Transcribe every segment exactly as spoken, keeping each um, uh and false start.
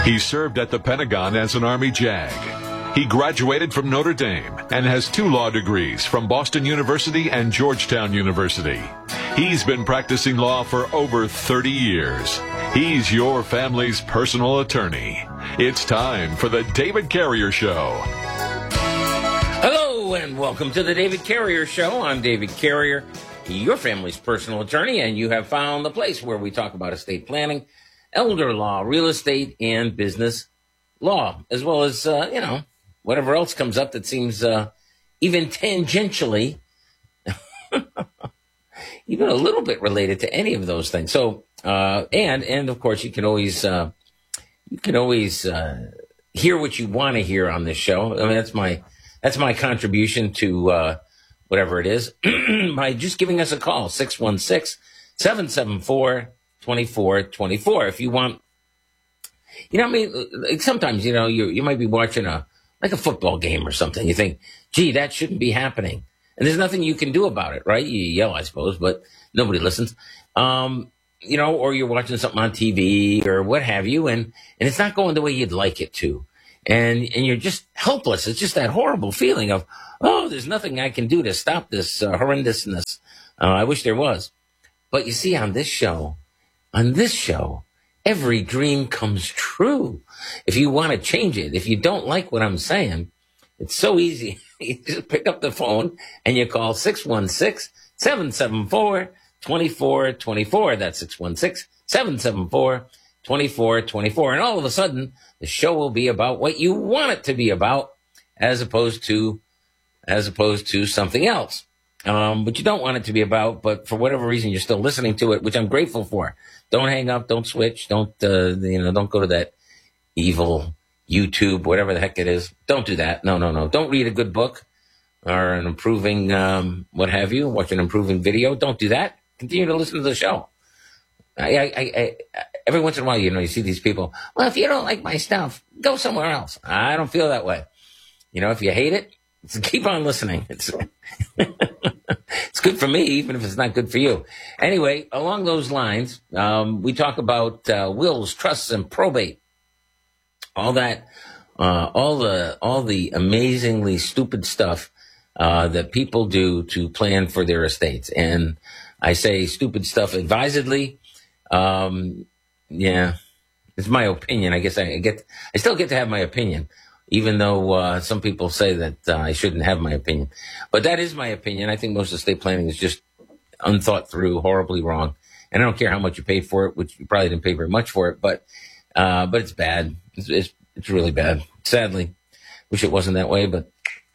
He served at the Pentagon as an Army JAG. He graduated from Notre Dame and has two law degrees from Boston University and Georgetown University. He's been practicing law for over thirty years. He's your family's personal attorney. It's time for the David Carrier Show. Hello and welcome to the David Carrier Show. I'm David Carrier, your family's personal attorney, and you have found the place where we talk about estate planning, elder law, real estate, and business law, as well as, uh, you know, whatever else comes up that seems uh, even tangentially, even a little bit related to any of those things. So, uh, and and of course, you can always uh, you can always uh, hear what you want to hear on this show. I mean, that's my that's my contribution to uh, whatever it is by just giving us a call, six one six, seven seven four, two four two four. If you want, you know, I mean, like sometimes, you know, you you might be watching a like a football game or something. You think, gee, that shouldn't be happening. And there's nothing you can do about it, right? You yell, I suppose, but nobody listens. Um, you know, or you're watching something on T V or what have you, and, and it's not going the way you'd like it to. And and you're just helpless. It's just that horrible feeling of, oh, there's nothing I can do to stop this uh, horrendousness. Uh, I wish there was. But you see, on this show, on this show, every dream comes true. If you want to change it, if you don't like what I'm saying, it's so easy. You just pick up the phone and you call six one six, seven seven four, two four two four. That's six one six, seven seven four, two four two four. And all of a sudden, the show will be about what you want it to be about, as opposed to, as opposed to something else. Um, but you don't want it to be about, but for whatever reason, you're still listening to it, which I'm grateful for. Don't hang up. Don't switch. Don't, uh, you know, don't go to that evil YouTube, whatever the heck it is. Don't do that. No, no, no. Don't read a good book or an improving, um, what have you. Watch an improving video. Don't do that. Continue to listen to the show. I, I, I, I, every once in a while, you know, you see these people. Well, if you don't like my stuff, go somewhere else. I don't feel that way. You know, if you hate it, keep on listening. It's, it's good for me, even if it's not good for you. Anyway, along those lines, um, we talk about uh, wills, trusts, and probate. All that, uh, all the, all the amazingly stupid stuff, uh, that people do to plan for their estates. And I say stupid stuff advisedly. Um, yeah, it's my opinion. I guess I get, I still get to have my opinion, even though, uh, some people say that uh, I shouldn't have my opinion, but that is my opinion. I think most estate planning is just unthought through, horribly wrong. And I don't care how much you paid for it, which you probably didn't pay very much for it, but, uh, but it's bad. It's, it's, it's really bad. Sadly, wish it wasn't that way, but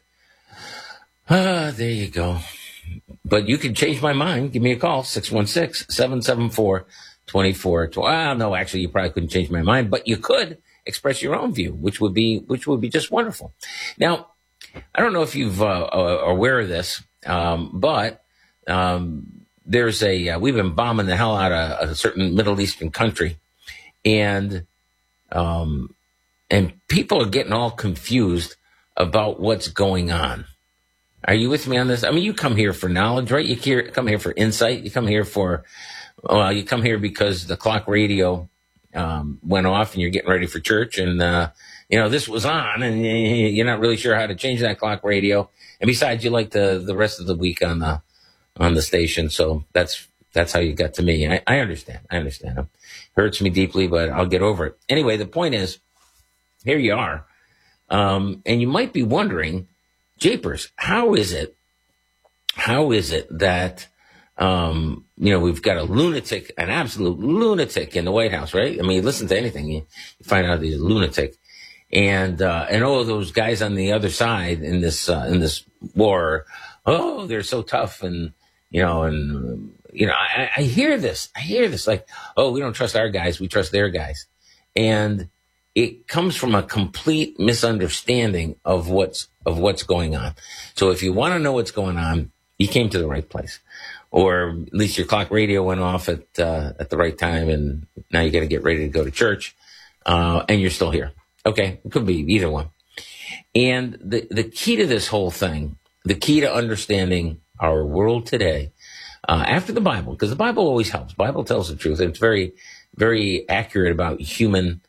ah, there you go. But you can change my mind. Give me a call, six one six, seven seven four, two four two four. Ah, no, actually, you probably couldn't change my mind, but you could express your own view, which would be which would be just wonderful. Now, I don't know if you've uh, are aware of this, um, but um, there's a uh, we've been bombing the hell out of a certain Middle Eastern country, and um, and people are getting all confused about what's going on. Are you with me on this? I mean, you come here for knowledge, right? You here, come here for insight. You come here for, well, you come here because the clock radio um, went off and you're getting ready for church. And, uh, you know, this was on and you're not really sure how to change that clock radio. And besides, you like the, the rest of the week on the, on the station. So that's, that's how you got to me. I, I understand. I understand. It hurts me deeply, but I'll get over it. Anyway, the point is, here you are. Um, and you might be wondering, Japers, how is it, how is it that, um, you know, we've got a lunatic, an absolute lunatic in the White House, right? I mean, listen to anything, you, you find out he's a lunatic. And, uh, and all of those guys on the other side in this, uh, in this war, oh, they're so tough. And, you know, and, you know, I, I hear this, I hear this like, oh, we don't trust our guys, we trust their guys. And it comes from a complete misunderstanding of what's, of what's going on. So if you want to know what's going on, you came to the right place. Or at least your clock radio went off at, uh, at the right time and now you got to get ready to go to church. Uh, and you're still here. Okay. It could be either one. And the, the key to this whole thing, the key to understanding our world today, uh, after the Bible, because the Bible always helps. Bible tells the truth. It's very, very accurate about human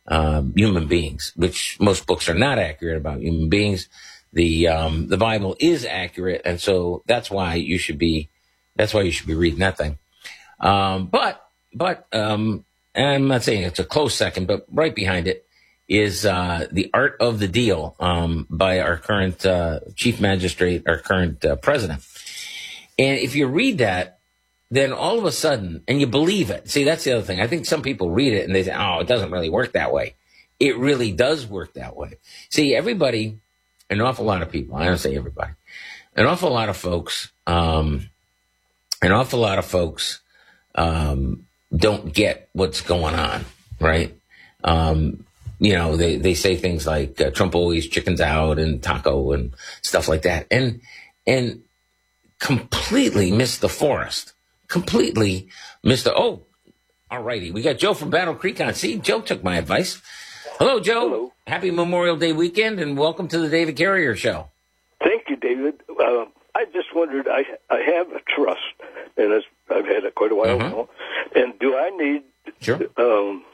um, human beings, which most books are not accurate about human beings. The um, the Bible is accurate, and so that's why you should be that's why you should be reading that thing. Um, but but um, I'm not saying it's a close second, but right behind it is uh, The Art of the Deal um, by our current uh, chief magistrate, our current uh, president. And if you read that, then all of a sudden, and you believe it. See, that's the other thing. I think some people read it and they say, oh, it doesn't really work that way. It really does work that way. See, everybody, an awful lot of people, I don't say everybody, an awful lot of folks, um, an awful lot of folks um, don't get what's going on, right? Um, you know, they, they say things like uh, Trump always chickens out and taco and stuff like that. And, and completely miss the forest, completely miss the, oh, all righty. We got Joe from Battle Creek on. See, Joe took my advice. Hello, Joe. Hello. Happy Memorial Day weekend and welcome to the David Carrier Show. Thank you, David. Uh, I just wondered, I I have a trust, and it's, I've had it quite a while uh-huh. now. And do I need sure. um,